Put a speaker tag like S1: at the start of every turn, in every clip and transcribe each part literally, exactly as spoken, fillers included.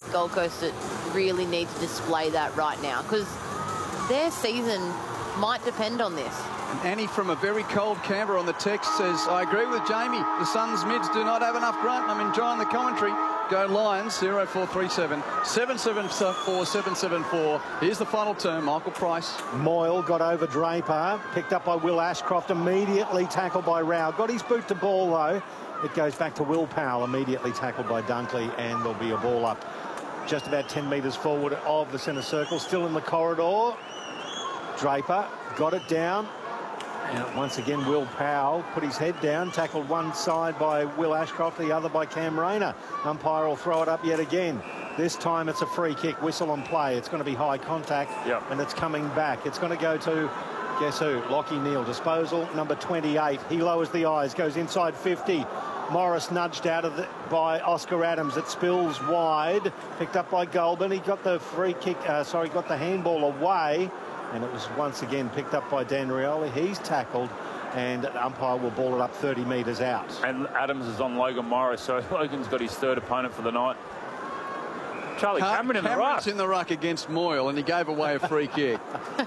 S1: Gold Coast that really need to display that right now, because their season might depend on this.
S2: And Annie from a very cold Canberra on the text says, I agree with Jamie. The Suns mids do not have enough grunt. I'm enjoying the commentary. Go Lions, zero four three seven, seven seven four, seven seven four. Here's the final term, Michael Price.
S3: Moyle got over Draper, picked up by Will Ashcroft, immediately tackled by Rao. Got his boot to ball, though. It goes back to Will Powell, immediately tackled by Dunkley, and there'll be a ball up just about ten metres forward of the centre circle. Still in the corridor. Draper got it down. And once again, Will Powell put his head down, tackled one side by Will Ashcroft, the other by Cam Rayner. Umpire will throw it up yet again. This time it's a free kick, whistle on play. It's going to be high contact,
S4: yep.
S3: and it's coming back. It's going to go to, guess who? Lockie Neal. Disposal, number twenty-eight. He lowers the eyes, goes inside fifty. Morris nudged out of the, by Oscar Adams. It spills wide, picked up by Goulburn. He got the free kick, uh, sorry, got the handball away. And it was once again picked up by Dan Rioli. He's tackled, and the umpire will ball it up thirty metres out.
S4: And Adams is on Logan Morris, so Logan's got his third opponent for the night. Charlie
S2: Car
S4: Cameron in the ruck.
S2: Cameron's in the ruck against Moyle, and he gave away a free kick.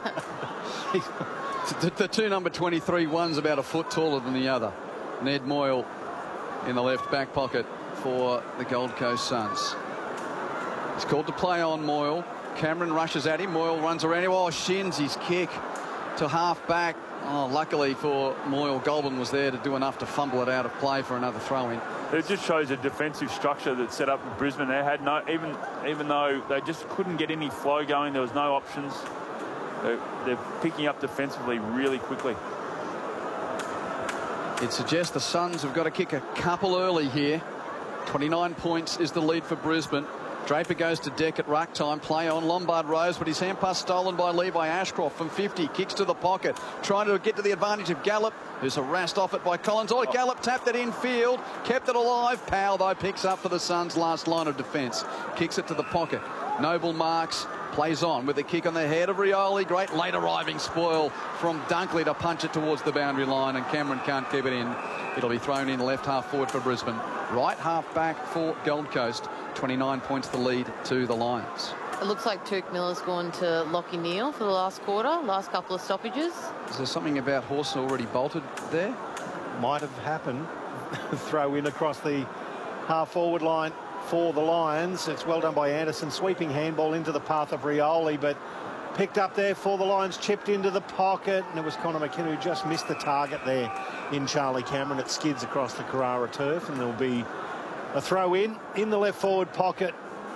S2: the, the two number twenty-three, one's about a foot taller than the other. Ned Moyle in the left back pocket for the Gold Coast Suns. It's called to play on Moyle. Cameron rushes at him. Moyle runs around him. Oh, shins his kick to half back. Oh, luckily for Moyle, Goulburn was there to do enough to fumble it out of play for another throw-in.
S4: It just shows a defensive structure that's set up in Brisbane. They had no, even even though they just couldn't get any flow going, there was no options. They're, they're picking up defensively really quickly.
S2: It suggests the Suns have got to kick a couple early here. twenty-nine points is the lead for Brisbane. Draper goes to deck at ruck time. Play on Lombard Rose, but his hand pass stolen by Levi Ashcroft from fifty. Kicks to the pocket, trying to get to the advantage of Gallup, who's harassed off it by Collins. Oh, Gallup tapped it in field, kept it alive. Powell, though, picks up for the Suns' last line of defence. Kicks it to the pocket. Noble marks, plays on with a kick on the head of Rioli. Great late arriving spoil from Dunkley to punch it towards the boundary line, and Cameron can't keep it in. It'll be thrown in left half forward for Brisbane. Right half back for Gold Coast. twenty-nine points the lead to the Lions.
S1: It looks like Tuke Miller's gone to Lockie Neal for the last quarter, last couple of stoppages.
S2: Is there something about Horse already bolted there?
S3: Might have happened. Throw in across the half forward line for the Lions. It's well done by Anderson. Sweeping handball into the path of Rioli, but picked up there for the Lions, chipped into the pocket, and it was Connor McKenna who just missed the target there in Charlie Cameron. It skids across the Carrara turf, and there'll be a throw in in the left forward pocket,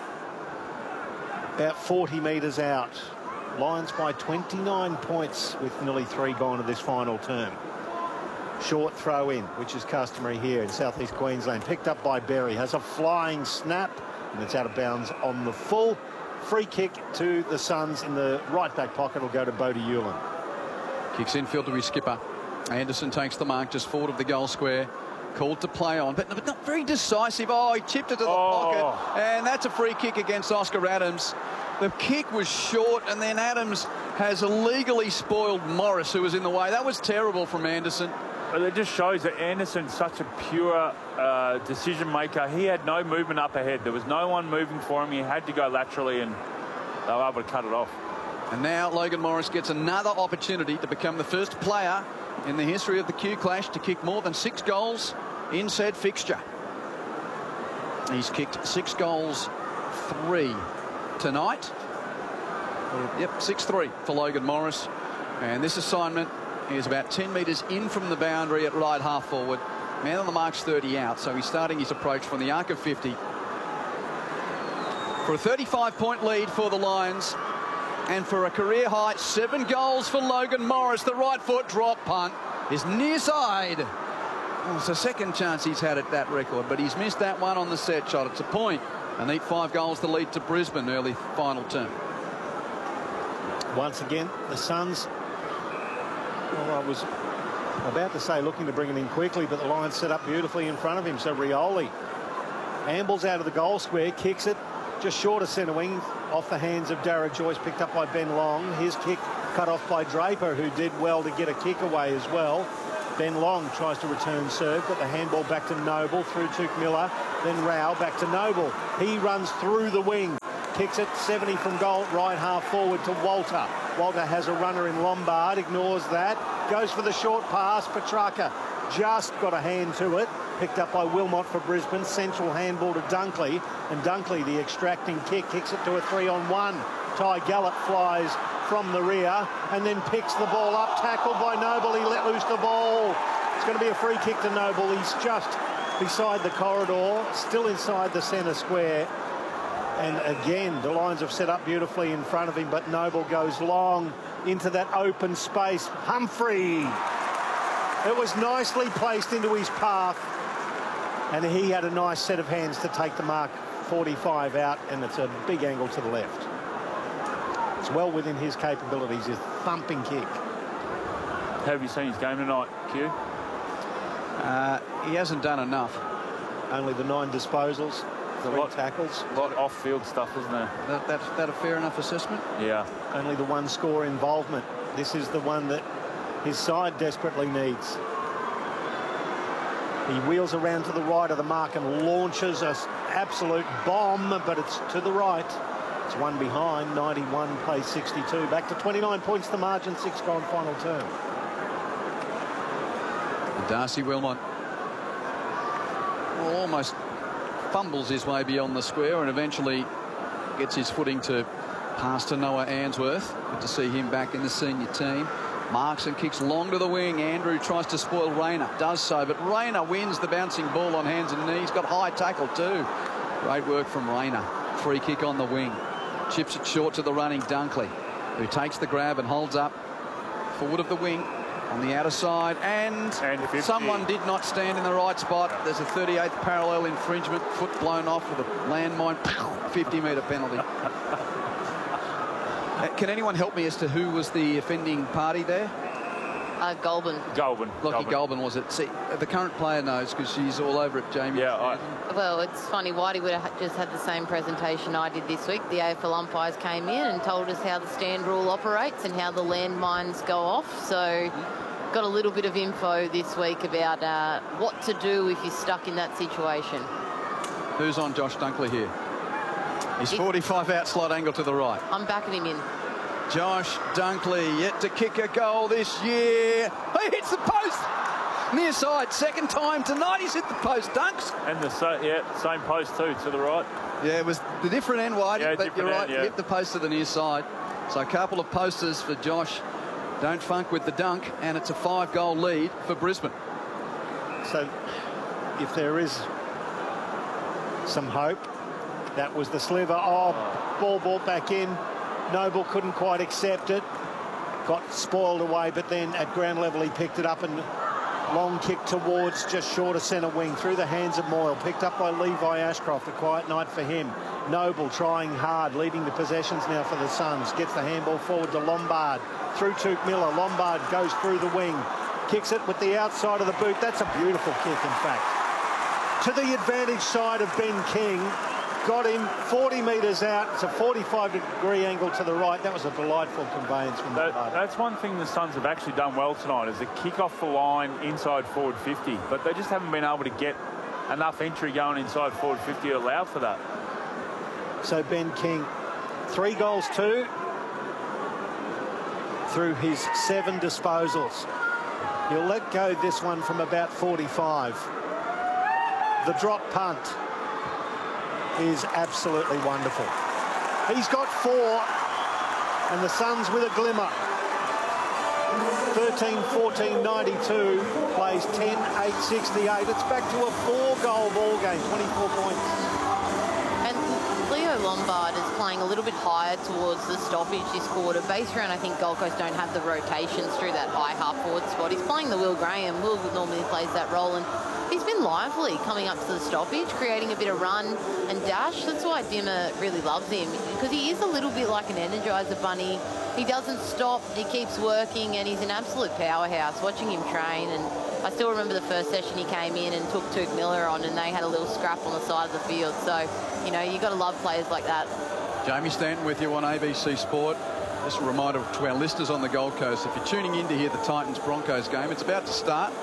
S3: about forty metres out. Lions by twenty-nine points with nearly three gone to this final term. Short throw in, which is customary here in southeast Queensland. Picked up by Berry, has a flying snap, and it's out of bounds on the full. Free kick to the Suns in the right back pocket will go to Bodie Hewlin.
S2: Kicks infield to his skipper. Anderson takes the mark just forward of the goal square. Called to play on, but, but not very decisive. Oh, he chipped it to the
S4: oh.
S2: pocket, and that's a free kick against Oscar Adams. The kick was short, and then Adams has illegally spoiled Morris, who was in the way. That was terrible from Anderson.
S4: But it just shows that Anderson's such a pure uh, decision maker. He had no movement up ahead. There was no one moving for him. He had to go laterally, and they were able to cut it off.
S2: And now Logan Morris gets another opportunity to become the first player in the history of the Q Clash to kick more than six goals in said fixture. He's kicked six goals, three tonight. Yep, six three for Logan Morris. And this assignment is about ten metres in from the boundary at right half forward. Man on the mark's thirty out, so he's starting his approach from the arc of fifty. For a thirty-five point lead for the Lions, and for a career high seven goals for Logan Morris. The right foot drop punt is near side. Oh, it's the second chance he's had at that record, but he's missed that one on the set shot. It's a point. A neat five goals to lead to Brisbane early final term.
S3: Once again, the Suns, well, I was about to say looking to bring it in quickly, but the Lions set up beautifully in front of him. So Rioli ambles out of the goal square, kicks it just short of centre wing, off the hands of Darragh Joyce, picked up by Ben Long. His kick cut off by Draper, who did well to get a kick away as well. Ben Long tries to return serve, got the handball back to Noble through Tuke Miller. Then Rao back to Noble. He runs through the wing. Kicks it seventy from goal, right half forward to Walter. Walter has a runner in Lombard, ignores that. Goes for the short pass. Petrarca just got a hand to it. Picked up by Wilmot for Brisbane. Central handball to Dunkley. And Dunkley, the extracting kick, kicks it to a three on one. Ty Gallop flies from the rear and then picks the ball up. Tackled by Noble. He let loose the ball. It's going to be a free kick to Noble. He's just beside the corridor, still inside the centre square. And again, the Lions have set up beautifully in front of him, but Noble goes long into that open space. Humphrey. It was nicely placed into his path, and he had a nice set of hands to take the mark. forty-five out, and it's a big angle to the left. It's well within his capabilities, his thumping kick.
S4: Have you seen his game tonight, Q?
S2: Uh, he hasn't done enough.
S3: Only the nine disposals, three
S4: lot,
S3: tackles.
S4: A lot of off-field stuff, isn't there?
S2: That, that's that a fair enough assessment?
S4: Yeah.
S3: Only the one score involvement. This is the one that his side desperately needs. He wheels around to the right of the mark and launches an absolute bomb, but it's to the right. It's one behind, ninety-one plays sixty-two. Back to twenty-nine points the margin, six gone final term.
S2: Darcy Wilmot almost fumbles his way beyond the square and eventually gets his footing to pass to Noah Answorth. Good to see him back in the senior team. Marks and kicks long to the wing. Andrew tries to spoil Rayner. Does so, but Rayner wins the bouncing ball on hands and knees. Got high tackle too. Great work from Rayner. Free kick on the wing. Chips it short to the running Dunkley, who takes the grab and holds up forward of the wing on the outer side. And,
S4: and
S2: someone did not stand in the right spot. There's a thirty-eighth parallel infringement. Foot blown off with a landmine. fifty metre penalty. Can anyone help me as to who was the offending party there?
S1: Uh, Goulburn.
S4: Goulburn.
S2: Lockie
S4: Goulburn.
S2: Goulburn, was it? See, the current player knows because she's all over it, Jamie.
S4: Yeah, I,
S1: Well, it's funny, Whitey would have just had the same presentation I did this week. The A F L umpires came in and told us how the stand rule operates and how the landmines go off. So got a little bit of info this week about uh, what to do if you're stuck in that situation.
S2: Who's on Josh Dunkley here? He's
S1: It-
S2: forty-five out, slot angle to the right.
S1: I'm backing him in.
S2: Josh Dunkley yet to kick a goal this year. He hits the post. Near side, second time tonight he's hit the post, Dunks.
S4: and the sa yeah, same post too, to the right.
S2: Yeah, it was the different end, Whitey,
S4: Yeah,
S2: but
S4: different
S2: you're right,
S4: end, yeah.
S2: hit the post to the near side. So a couple of posters for Josh. Don't funk with the dunk, and it's a five-goal lead for Brisbane.
S3: So if there is some hope, that was the sliver. Oh, ball brought back in. Noble couldn't quite accept it. Got spoiled away, but then at ground level he picked it up and long kick towards just short of centre wing through the hands of Moyle. Picked up by Levi Ashcroft. A quiet night for him. Noble trying hard, leading the possessions now for the Suns. Gets the handball forward to Lombard. Through Tuke Miller. Lombard goes through the wing. Kicks it with the outside of the boot. That's a beautiful kick, in fact. To the advantage side of Ben King. Got him forty metres out. It's a forty-five degree angle to the right. That was a delightful conveyance from
S4: That,
S3: Lombard.
S4: that's one thing the Suns have actually done well tonight, is the kick off the line inside forward fifty, but they just haven't been able to get enough entry going inside forward fifty to allow for that.
S3: So Ben King, three goals too through his seven disposals. He'll let go this one from about forty-five. The drop punt is absolutely wonderful. He's got four, and the Suns with a glimmer. thirteen fourteen ninety-two, plays ten eight sixty-eight. It's back to a four-goal ball game, twenty-four points.
S1: And Leo Lombard is playing a little bit higher towards the stoppage this quarter. Base round, I think Gold Coast don't have the rotations through that high half-forward spot. He's playing the Will Graham. Will normally plays that role, and he's been lively coming up to the stoppage, creating a bit of run and dash. That's why Dimmer really loves him, because he is a little bit like an Energizer bunny. He doesn't stop, he keeps working, and he's an absolute powerhouse. Watching him train, and I still remember the first session he came in and took Tuke Miller on, and they had a little scrap on the side of the field. So, you know, you've got to love players like that.
S2: Jamie Stanton with you on A B C Sport. Just a reminder to our listeners on the Gold Coast, if you're tuning in to hear the Titans-Broncos game, it's about to start.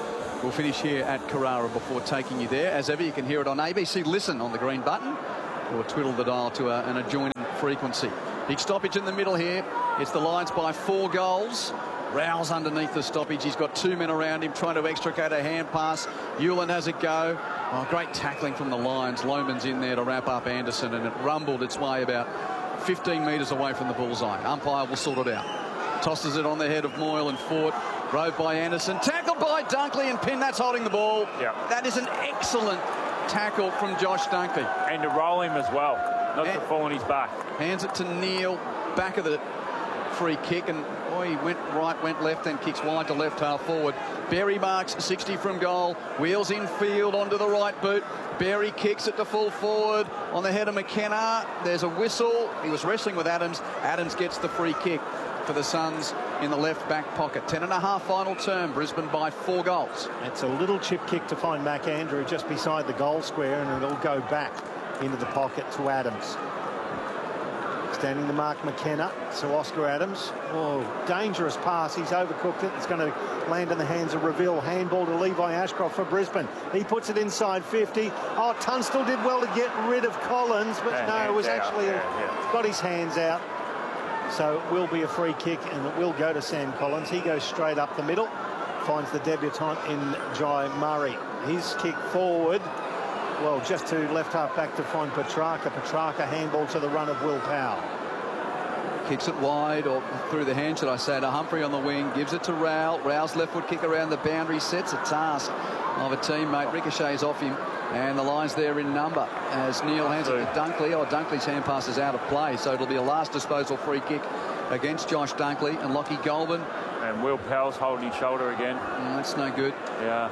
S2: We'll finish here at Carrara before taking you there. As ever, you can hear it on A B C Listen on the green button, or twiddle the dial to a, an adjoining frequency. Big stoppage in the middle here. It's the Lions by four goals. Rowell's underneath the stoppage. He's got two men around him trying to extricate a hand pass. Hewland has a go. Oh, great tackling from the Lions. Loman's in there to wrap up Anderson, and it rumbled its way about fifteen metres away from the bullseye. Umpire will sort it out. Tosses it on the head of Moyle and Fort. Rove by Anderson. Tackled by Dunkley, and Pin. That's holding the ball.
S4: Yeah.
S2: That is an excellent tackle from Josh Dunkley.
S4: And to roll him as well, not
S2: and
S4: to fall on his back.
S2: Hands it to Neil, back of the free kick, and oh, he went right, went left, then kicks wide to left half forward. Berry marks sixty from goal, wheels infield onto the right boot. Berry kicks it to full forward on the head of McKenna. There's a whistle. He was wrestling with Adams. Adams gets the free kick for the Suns in the left back pocket. Ten and a half final term. Brisbane by four goals.
S3: It's a little chip kick to find Mac Andrew just beside the goal square, and it'll go back into the pocket to Adams. Standing the mark, McKenna. So Oscar Adams. Oh, dangerous pass. He's overcooked it. It's going to land in the hands of Reville. Handball to Levi Ashcroft for Brisbane. He puts it inside fifty. Oh, Tunstall did well to get rid of Collins, but
S4: Yeah,
S3: no, it was
S4: hands out.
S3: actually
S4: Yeah, yeah.
S3: got his hands out. So it will be a free kick, and it will go to Sam Collins. He goes straight up the middle, finds the debutant in Jai Murray. His kick forward, well, just to left half back to find Petrarca. Petrarca handball to the run of Will Powell.
S2: Kicks it wide, or through the hand, should I say, to Humphrey on the wing. Gives it to Rowell. Rowell's left foot kick around the boundary. Sets a task of a teammate. Ricochets off him. And the Lions there in number as Neil hands it to Dunkley. Oh, Dunkley's hand pass is out of play, so it'll be a last disposal free kick against Josh Dunkley. And Lockie Goulburn.
S4: And Will Powell's holding his shoulder again.
S2: Mm, that's no good.
S4: Yeah.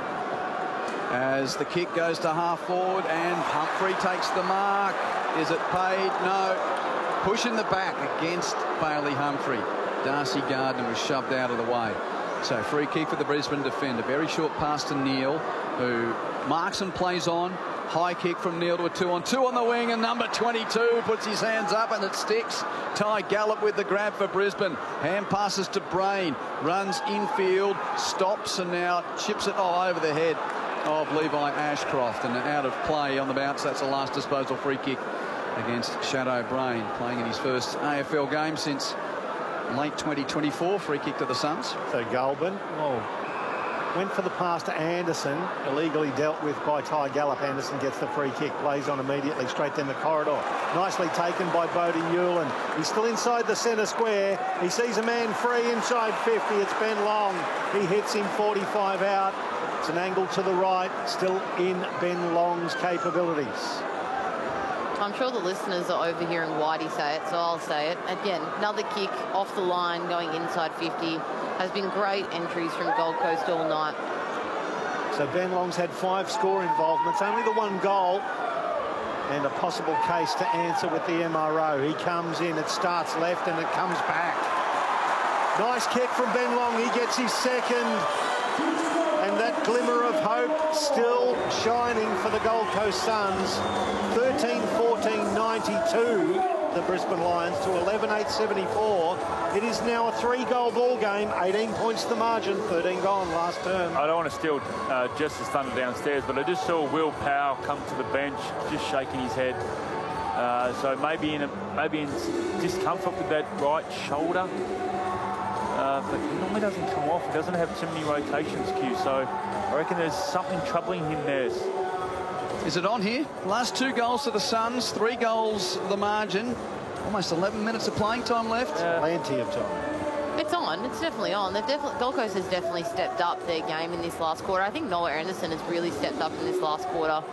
S2: As the kick goes to half forward, and Humphrey takes the mark. Is it paid? No. Push in the back against Bailey Humphrey. Darcy Gardner was shoved out of the way. So free kick for the Brisbane defender. Very short pass to Neil, who marks and plays on. High kick from Neil to a two on two on the wing, and number twenty-two puts his hands up and it sticks. Ty Gallup with the grab for Brisbane. Hand passes to Brain. Runs infield, stops, and now chips it oh, over the head of Levi Ashcroft, and out of play on the bounce. That's a last disposal free kick against Shadow Brain, playing in his first A F L game since late twenty twenty-four. Free kick to the Suns.
S3: So Goulburn, oh, went for the pass to Anderson, illegally dealt with by Ty Gallup. Anderson gets the free kick, plays on immediately straight down the corridor. Nicely taken by Bodie Hewland. He's still inside the centre square. He sees a man free inside fifty. It's Ben Long. He hits him forty-five out. It's an angle to the right, still in Ben Long's capabilities.
S1: I'm sure the listeners are overhearing Whitey say it, so I'll say it. Again, another kick off the line going inside fifty. Has been great entries from Gold Coast all night.
S3: So Ben Long's had five score involvements, only the one goal, and a possible case to answer with the M R O. He comes in, it starts left and it comes back. Nice kick from Ben Long. He gets his second. And that glimmer of hope still shining for the Gold Coast Suns. thirteen fourteen ninety-two, the Brisbane Lions, to eleven eight seventy-four. It is now a three-goal ball game. eighteen points the margin, thirteen gone last term.
S4: I don't want to steal uh, Jess's thunder downstairs, but I just saw Will Powell come to the bench, just shaking his head. Uh, so maybe in a, maybe in discomfort with that right shoulder. Uh, but he normally doesn't come off. He doesn't have too many rotations, Q. So I reckon there's something troubling him there.
S2: Is it on here? Last two goals to the Suns, three goals the margin. Almost eleven minutes of playing time left.
S4: Yeah.
S3: Plenty of time.
S1: It's on. It's definitely on. They've definitely Gold Coast has definitely stepped up their game in this last quarter. I think Noah Anderson has really stepped up in this last quarter.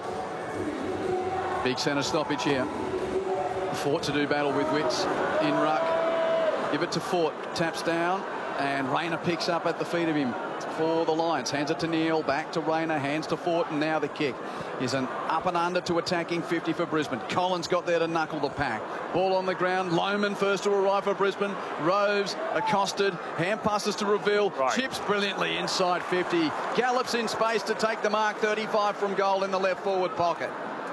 S2: Big centre stoppage here. Fort to do battle with Witts in ruck. Give it to Fort. Taps down. And Rayner picks up at the feet of him for the Lions. Hands it to Neil. Back to Rayner. Hands to Fort. And now the kick is an up and under to attacking fifty for Brisbane. Collins got there to knuckle the pack. Ball on the ground. Loman first to arrive for Brisbane. Roves accosted. Hand passes to Reville.
S4: Right.
S2: Chips brilliantly inside fifty. Gallops in space to take the mark. thirty-five from goal in the left forward pocket.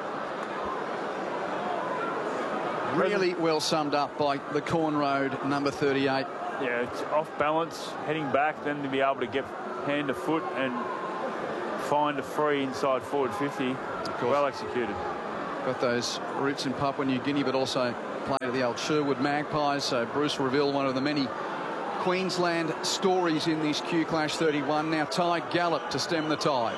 S2: Really well summed up by the Corn Road number thirty-eight.
S4: Yeah, it's off balance, heading back, then to be able to get hand to foot and find a free inside forward fifty. Well executed.
S2: Got those roots in Papua New Guinea, but also played at the old Sherwood Magpies. So Bruce Reville, one of the many Queensland stories in this Q Clash thirty-one. Now Ty Gallop to stem the tide.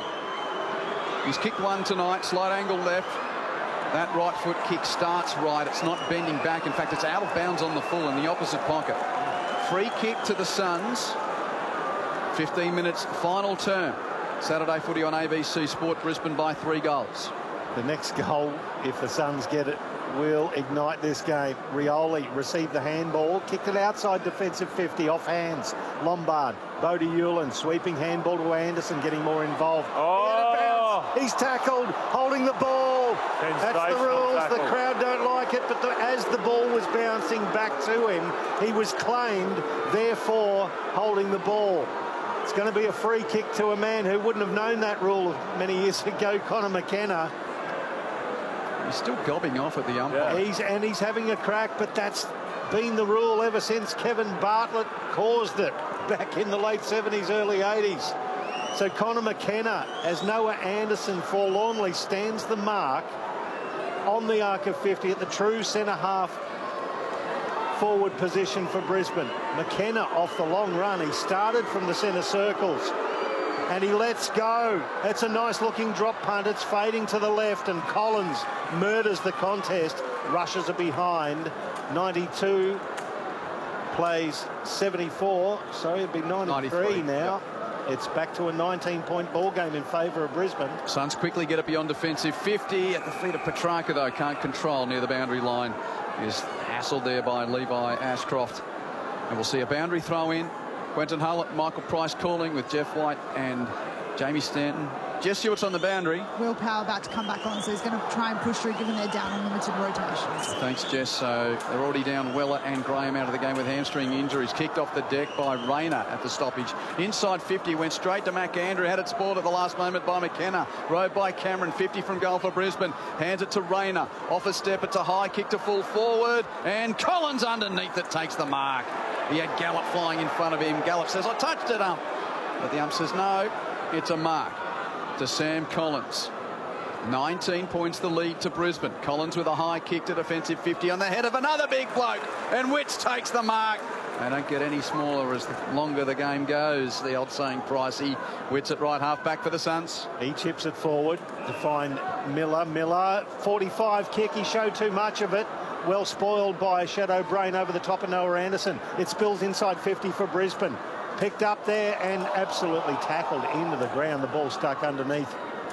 S2: He's kicked one tonight, slight angle left. That right foot kick starts right. It's not bending back. In fact, it's out of bounds on the full in the opposite pocket. Free kick to the Suns. fifteen minutes, final term. Saturday footy on A B C Sport. Brisbane by three goals.
S3: The next goal, if the Suns get it, will ignite this game. Rioli received the handball, kicked it outside defensive fifty, off hands. Lombard, Bodie Hewlin, sweeping handball to Anderson, getting more involved.
S4: Oh!
S3: He's tackled, holding the ball. That's the rules. Tackle. The crowd don't like it, but the, as the ball was bouncing back to him, he was claimed, therefore holding the ball. It's going to be a free kick to a man who wouldn't have known that rule many years ago, Connor McKenna.
S2: He's still gobbing off at the umpire.
S3: Yeah. He's, and he's having a crack, but that's been the rule ever since Kevin Bartlett caused it back in the late seventies, early eighties. So Connor McKenna, as Noah Anderson forlornly stands the mark on the arc of fifty at the true centre half forward position for Brisbane. McKenna off the long run. He started from the centre circles and he lets go. It's a nice looking drop punt. It's fading to the left and Collins murders the contest. Rushes are behind. ninety-two plays seventy-four. So it'd be ninety-three, ninety-three now. Yep. It's back to a nineteen point ball game in favour of Brisbane.
S2: Suns quickly get it beyond defensive fifty. At the feet of Petrarca, though, can't control near the boundary line. Is hassled there by Levi Ashcroft. And we'll see a boundary throw in. Quentin Hullett, Michael Price calling with Jeff White and Jamie Stanton. Jess Stewart's on the boundary.
S5: Will Power about to come back on, so he's going to try and push through given they're down on limited rotations.
S2: Thanks, Jess. So they're already down Weller and Graham out of the game with hamstring injuries. Kicked off the deck by Rayner at the stoppage. Inside fifty, went straight to McAndrew. Had it spoiled at the last moment by McKenna. Rode by Cameron. fifty from goal for Brisbane. Hands it to Rayner. Off a step, it's a high kick to full forward. And Collins underneath it takes the mark. He had Gallop flying in front of him. Gallop says, I touched it up. But the ump says, no, it's a mark to Sam Collins. nineteen points the lead to Brisbane. Collins with a high kick to defensive fifty on the head of another big bloke. And Witts takes the mark. They don't get any smaller as the longer the game goes. The old saying, Pricey. Witts at right half back for the Suns.
S3: He chips it forward to find Miller. Miller, forty-five kick. He showed too much of it. Well spoiled by Shadow Brain over the top of Noah Anderson. It spills inside fifty for Brisbane. Picked up there and absolutely tackled into the ground. The ball stuck underneath.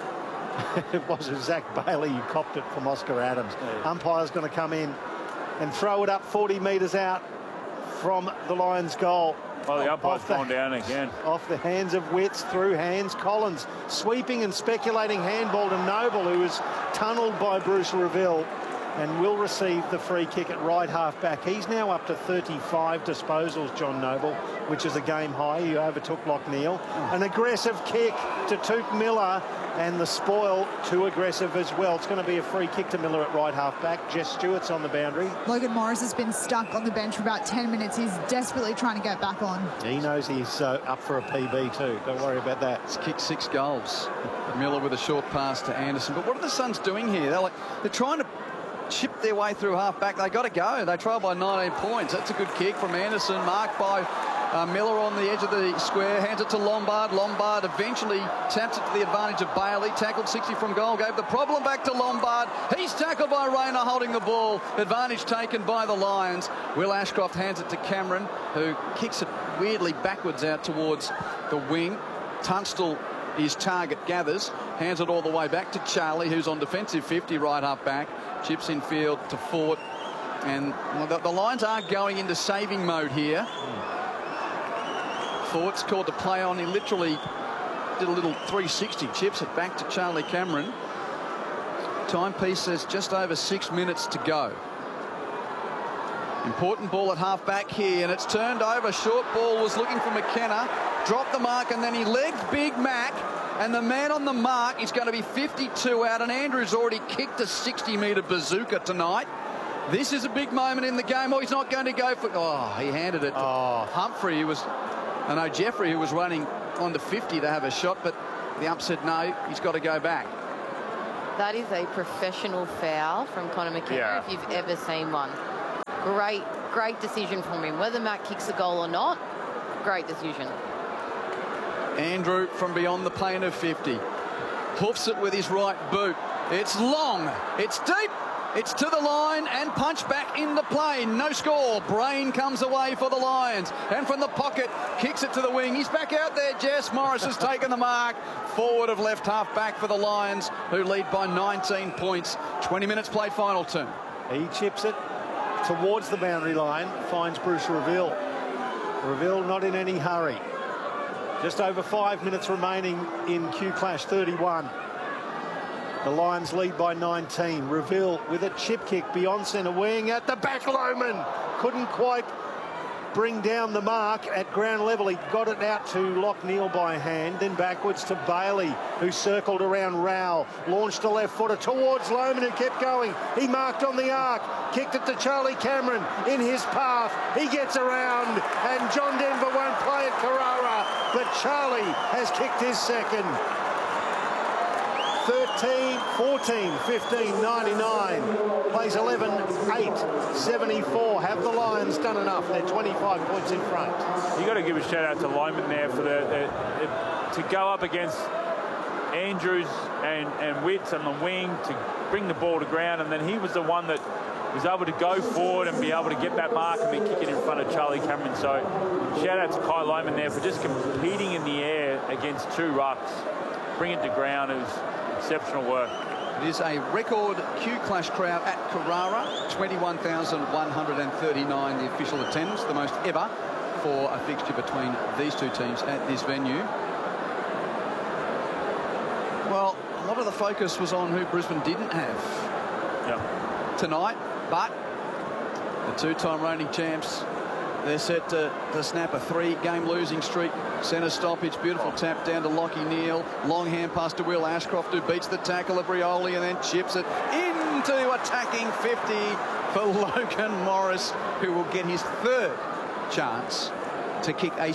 S3: It was Zach Bailey who copped it from Oscar Adams. Yeah. Umpire's going to come in and throw it up forty metres out from the Lions' goal.
S4: Oh, the umpire's gone down again.
S3: Off the hands of Witts, through hands. Collins sweeping and speculating handball to Noble, who was tunnelled by Bruce Reville, and will receive the free kick at right half back. He's now up to thirty-five disposals, John Noble, which is a game high. He overtook Lockneil. Oh. An aggressive kick to Touk Miller, and the spoil too aggressive as well. It's going to be a free kick to Miller at right half back. Jess Stewart's on the boundary.
S5: Logan Morris has been stuck on the bench for about ten minutes. He's desperately trying to get back on.
S3: He knows he's uh, up for a P B too. Don't worry about that.
S2: He's kicked six goals. Miller with a short pass to Anderson. But what are the Suns doing here? They're like, they're trying to chip their way through half back. They got to go. They trail by nineteen points. That's a good kick from Anderson, marked by uh, Miller on the edge of the square. Hands it to Lombard. Lombard eventually taps it to the advantage of Bailey. Tackled sixty from goal. Gave the problem back to Lombard. He's tackled by Rayner holding the ball. Advantage taken by the Lions. Will Ashcroft hands it to Cameron, who kicks it weirdly backwards out towards the wing. Tunstall, his target, gathers. Hands it all the way back to Charlie, who's on defensive fifty, right half back. Chips in field to Fort. And well, the, the Lions are going into saving mode here. Mm. Fort's called to play on. He literally did a little three sixty. Chips it back to Charlie Cameron. Timepiece says just over six minutes to go. Important ball at half back here, and it's turned over. Short ball was looking for McKenna. Dropped the mark, and then he legged Big Mac. And the man on the mark is going to be fifty-two out, and Andrews already kicked a sixty metre bazooka tonight. This is a big moment in the game. Oh, he's not going to go for... Oh, he handed it to
S3: oh.
S2: Humphrey, who was... I know Jeffrey, who was running on the fifty to have a shot, but The ump said no, he's got to go back.
S1: That is a professional foul from Conor McKenna,
S4: Yeah.
S1: if you've ever seen one. Great, great decision from him. Whether Matt kicks the goal or not, great decision.
S2: Andrew from beyond the pain of fifty. Hoofs it with his right boot. It's long, it's deep, it's to the line and punched back into play. No score. Brain comes away for the Lions. And from the pocket, kicks it to the wing. He's back out there, Jess. Morris has taken the mark. Forward of left half back for the Lions, who lead by nineteen points. twenty minutes played, final turn.
S3: He chips it towards the boundary line, finds Bruce Reville. Reville not in any hurry. Just over five minutes remaining in Q Clash thirty-one. The Lions lead by nineteen. Reville with a chip kick beyond centre wing at the back. Lohman couldn't quite bring down the mark at ground level. He got it out to Lockneil by hand, then backwards to Bailey, who circled around Rowell, launched a left footer towards Lohman, who kept going. He marked on the arc, kicked it to Charlie Cameron in his path. He gets around, and John Denver won't play at Carrara, but Charlie has kicked his second. thirteen, fourteen, fifteen, ninety-nine. Plays eleven, eight, seventy-four. Have the Lions done enough? They're twenty-five points in front.
S4: You got to give a shout out to Lohman there for the, the, the to go up against Andrews and and Witts on the wing to bring the ball to ground, and then he was the one that was able to go forward and be able to get that mark and be kicking in front of Charlie Cameron. So shout out to Kai Lohman there for just competing in the air against two rucks, bring it to ground. It was exceptional work.
S2: It is a record Q Clash crowd at Carrara, twenty-one thousand one hundred thirty-nine the official attendance, the most ever for a fixture between these two teams at this venue. Well, a lot of the focus was on who Brisbane didn't have
S4: Yep.
S2: tonight, but the two-time reigning champs, they're set to, to snap a three-game losing streak. Centre stoppage, beautiful tap down to Lockie Neal. Long hand pass to Will Ashcroft, who beats the tackle of Rioli and then chips it into attacking fifty for Logan Morris, who will get his third chance to kick a